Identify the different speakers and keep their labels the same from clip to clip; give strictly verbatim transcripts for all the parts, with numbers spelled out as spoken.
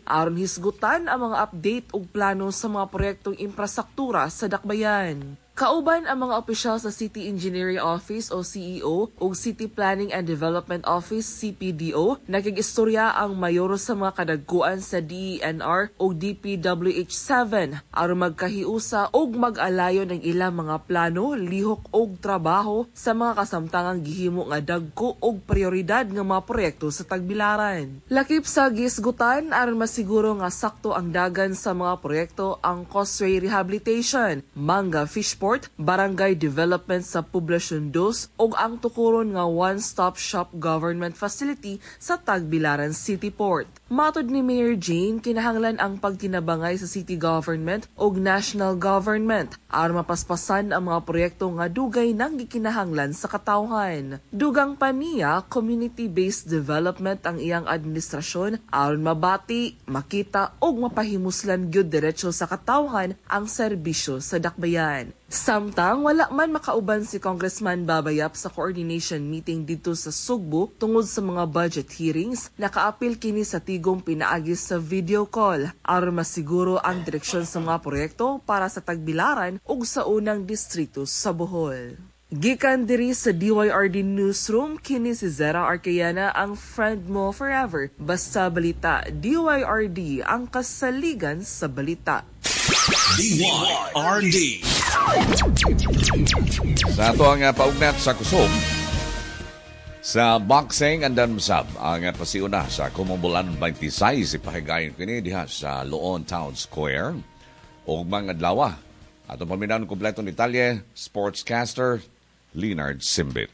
Speaker 1: aron hisgutan ang mga update ug plano sa mga proyektong infrastruktura sa dakbayan. Kauban ang mga opisyal sa City Engineering Office o C E O ug City Planning and Development Office C P D O, nakig-istorya ang mayor sa mga kadagkuan sa D E N R o D P W H seven aron magkahiusa ug mag-alayo ng ilang mga plano, lihok ug trabaho sa mga kasamtangang gihimo nga dagko ug prioridad nga mga proyekto sa Tagbilaran. Lakip sa gisgutan aron masiguro nga sakto ang dagan sa mga proyekto ang Causeway Rehabilitation, Manga Fishport, Barangay Development sa Poblasyon two ug ang tukuron nga one-stop shop government facility sa Tagbilaran City Port. Matod ni Mayor Jane, kinahanglan ang pagtinabangay sa city government ug national government aron mapaspasan ang mga proyekto nga dugay nang gikinahanglan sa katawhan. Dugang pa niya, community-based development ang iyang administrasyon aron mabati, makita ug mapahimuslan gyud diretso sa katawhan ang serbisyo sa dakbayan. Samtang wala man makauban si Congressman Babayap sa coordination meeting dito sa Sugbo tungod sa mga budget hearings, nakaapil kini sa tigong pinaagis sa video call aron masiguro ang direksyon sa mga proyekto para sa Tagbilaran ug sa unang distrito sa Bohol. Gikan diri sa D Y R D Newsroom, kini si Zara Arcayana, ang friend mo forever. Basta balita, D Y R D, ang kasaligan sa balita.
Speaker 2: D Y R D. Sa ato ang uh, paugnat sa kusog, sa boxing andan masab ang uh, pasiuna sa Kumumbulan twenty-six ipahigayon kini diha sa Loon Town Square ug mga adlaw. Ato paminaw kompleto ni Talye, sportscaster Leonard Simbit.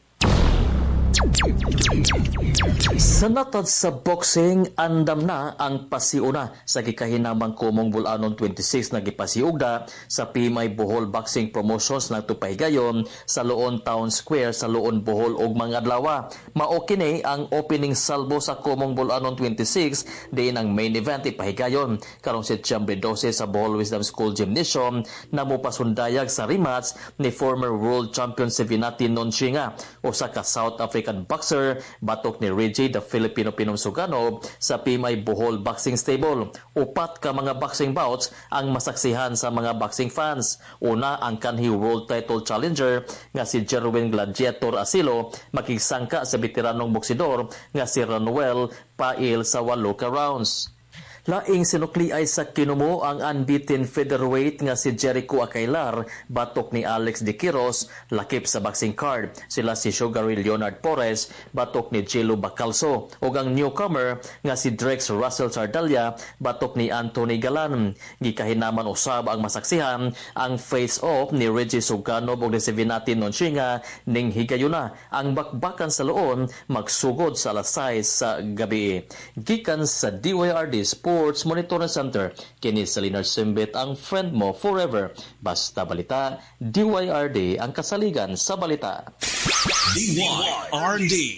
Speaker 3: Sa natad sa boxing, andam na ang pasiuna sa gikahinamang Kumong Bulanon twenty-six na gipasiugda sa P M I Bohol Boxing Promotions na tupahigayon sa Loon Town Square sa Loon, Bohol ug mga adlaw. Mao kini ang opening salvo sa Kumong Bulanon twenty-six, diin ang main event ipahigayon karong Setyembre twelve sa Bohol Wisdom School Gymnasium na mopasundayag sa rematch ni former world champion si Vinati Nonshinga usa ka South African boxer batok ni Reggie the Filipino Pinumsuganov sa P M I Bohol Boxing Stable. Upat ka mga boxing bouts ang masaksihan sa mga boxing fans. Una, ang kanhi world title challenger nga si Jerwin Gladiator Asilo makigsangka sa veteranong boksidor nga si Ranuel Pail sa walo ka rounds. Laing sinukli ay sa kinumo ang unbeaten featherweight nga si Jericho Acailar batok ni Alex De Quiros lakip sa boxing card. Sila si Sugary Leonard Porres batok ni Jello Bacalso ug ang newcomer nga si Drex Russell Sardalia batok ni Anthony Galan. Gikahinaman usab ang masaksihan ang face-off ni Reggie Suganov ug ni si Vinati Nonshinga ning higayuna ang bakbakan sa Loon magsugod sa alas sais sa gabi. Gikan sa D Y R D Sports Monitoring Center, kini sa Leonard Simbit, ang friend mo forever. Basta balita, D Y R D, ang kasaligan sa balita.
Speaker 2: D Y R D.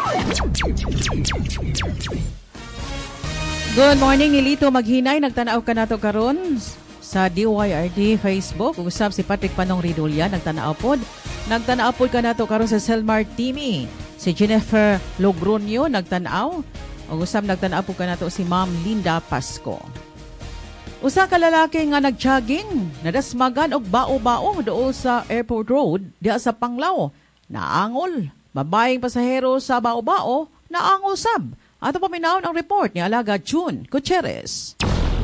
Speaker 4: Good morning, Nilito Maghinay. Nagtanaw ka na to karon sa D Y R D Facebook. Usab si Patrick Panong Ridulya, nagtanaw pod. Nagtanaw pod ka na to karon sa Selmar Timi. Si Jennifer Logronio, nagtanaw. O usab nagtanaw po ka na to si Ma'am Linda Pasco. Usa ka lalaki nga nag-jogging, nadasmagan og bao-bao dool sa Airport Road diha sa Panglao. Naangol. Babayeng pasahero sa bao-bao, naangol sab. Ato paminawon ang report ni Alaga June Gutierrez.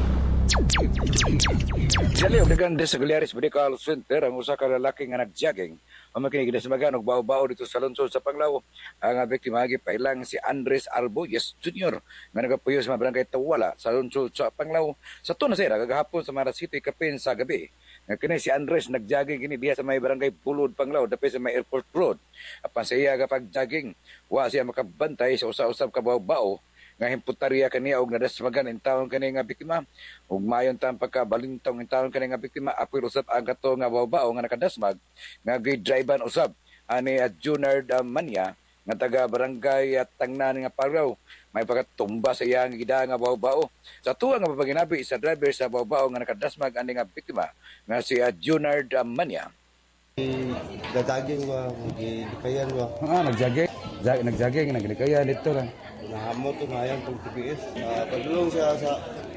Speaker 5: Dali og dagan sa Galeares Medical Center ang usa ka lalaki nga nag-jogging. Ang makinig sa magan og bao-bao dito sa lungsod sa Panglao. Ang biktima agi pailang si Andres Arboyes Junior nga nagapuyo sa barangay Tawala sa lungsod sa Panglao. Sa tuna sir kagahapon sa Mara City kapin sa gabi. Nga kini si Andres nag-jogging kini diha sa may barangay Pulod Panglao dapit sa may Airport Road. Apan sa iya ga pag-jogging, wa siya makabantay sa usa-usab ka bao-bao nga himputarya kaniya og nadasmagan in taon kani nga biktima ug mayon tan pagkabalintong in taon kani nga biktima apoy usab ang kato nga bao-bao nga nakadasmag nga gidriban usab ani Junard uh, Manya nga taga barangay at Tangnan nga Paraw may pagkatumba sa iyang gida nga bao-bao sa tuwa nga papaginabi sa driver sa bao-bao nga nakadasmag ani nga biktima nga si uh, Junard uh, Manya.
Speaker 6: Dadaging wa gikayan wa
Speaker 5: ah nagjogging nagjogging naglikayan dito lang
Speaker 6: nahamot to ngayon pag T P S uh, padulong siya sa